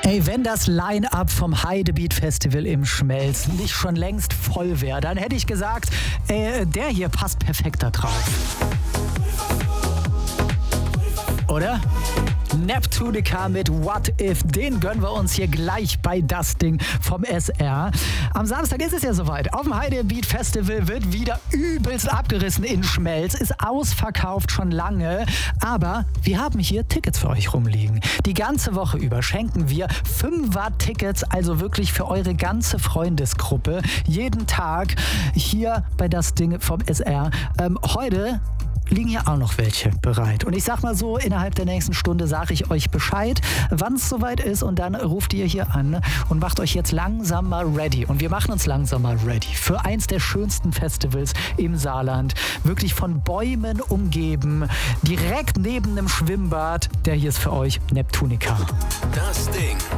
Ey, wenn das Line-Up vom Heidebeat Festival im Schmelz nicht schon längst voll wäre, dann hätte ich gesagt, der hier passt perfekt da drauf. Oder? Neptunica mit What If, den gönnen wir uns hier gleich bei Das Ding vom SR. Am Samstag ist es ja soweit. Auf dem Heidebeat Festival wird wieder übelst abgerissen in Schmelz. Ist ausverkauft schon lange. Aber wir haben hier Tickets für euch rumliegen. Die ganze Woche über schenken wir 5er-Tickets, also wirklich für eure ganze Freundesgruppe. Jeden Tag hier bei Das Ding vom SR. Heute liegen ja auch noch welche bereit. Und ich sag mal so, innerhalb der nächsten Stunde sage ich euch Bescheid, wann es soweit ist, und dann ruft ihr hier an und macht euch jetzt langsam mal ready. Und wir machen uns langsam mal ready für eins der schönsten Festivals im Saarland. Wirklich von Bäumen umgeben, direkt neben einem Schwimmbad. Der hier ist für euch Neptunica. Das Ding.